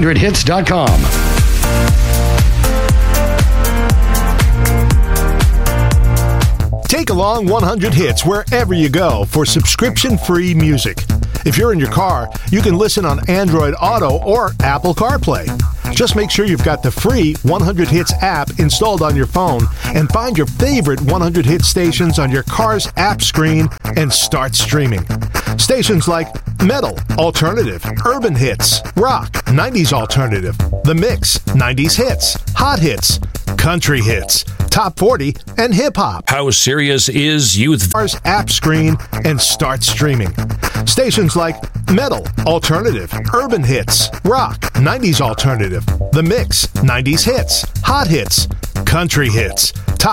Top100hits.com. Take along 100 Hits wherever you go for subscription-free music. If you're in your car, you can listen on Android Auto or Apple CarPlay. Just make sure you've got the free 100 Hits app installed on your phone and find your favorite 100 Hit stations on your car's app screen and start streaming. Stations like Metal, Alternative, Urban Hits, Rock, 90s Alternative, The Mix, 90s Hits, Hot Hits, Country Hits, Top 40, and Hip Hop. How serious is youth? Car's app screen and start streaming. Stations like Metal, Alternative, Urban Hits, Rock, 90s Alternative, The Mix, 90s Hits, Hot Hits, Country Hits,